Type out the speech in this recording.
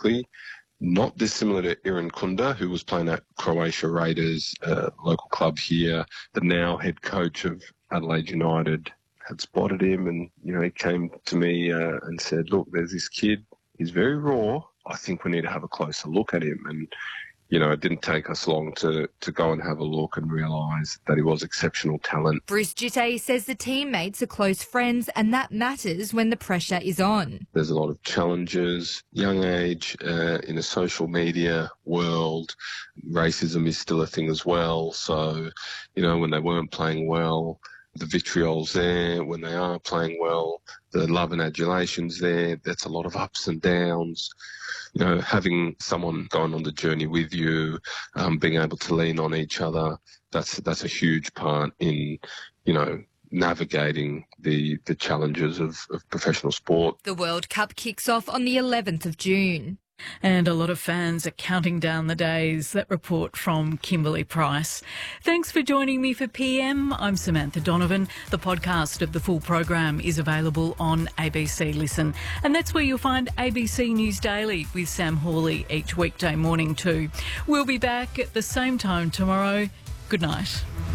physically. Not dissimilar to Iran Kunda, who was playing at Croatia Raiders, local club here, the now head coach of Adelaide United, had spotted him, and he came to me and said, "Look, there's this kid. He's very raw. I think we need to have a closer look at him." And it didn't take us long to go and have a look and realise that he was exceptional talent. Bruce Jitte says the teammates are close friends, and that matters when the pressure is on. There's a lot of challenges. Young age, in a social media world, racism is still a thing as well. So, when they weren't playing well, the vitriol's there. When they are playing well, the love and adulation's there. That's a lot of ups and downs. Having someone going on the journey with you, being able to lean on each other, that's a huge part in, navigating the challenges of professional sport. The World Cup kicks off on the 11th of June. And a lot of fans are counting down the days. That report from Kimberly Price. Thanks for joining me for PM. I'm Samantha Donovan. The podcast of the full program is available on ABC Listen. And that's where you'll find ABC News Daily with Sam Hawley each weekday morning too. We'll be back at the same time tomorrow. Good night.